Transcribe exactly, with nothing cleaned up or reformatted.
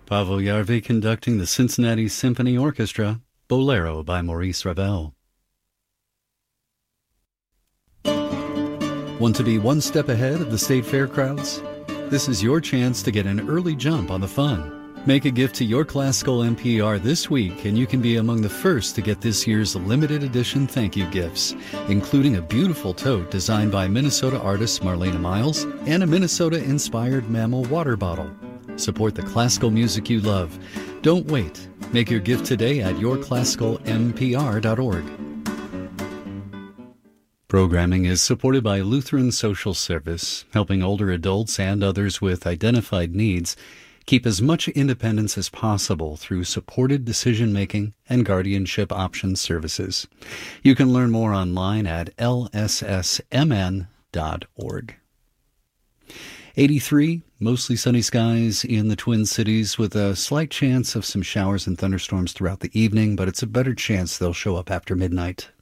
Pavel Yarvi conducting the Cincinnati Symphony Orchestra, Bolero by Maurice Ravel. Want to be one step ahead of the state fair crowds? This is your chance to get an early jump on the fun. Make a gift to your classical N P R this week, and you can be among the first to get this year's limited edition thank you gifts, including a beautiful tote designed by Minnesota artist Marlena Miles and a Minnesota-inspired mammal water bottle. Support the classical music you love. Don't wait. Make your gift today at your classical n p r dot org. Programming is supported by Lutheran Social Service, helping older adults and others with identified needs keep as much independence as possible through supported decision-making and guardianship options services. You can learn more online at l s s m n dot org. eighty-three, mostly sunny skies in the Twin Cities with a slight chance of some showers and thunderstorms throughout the evening, but it's a better chance they'll show up after midnight.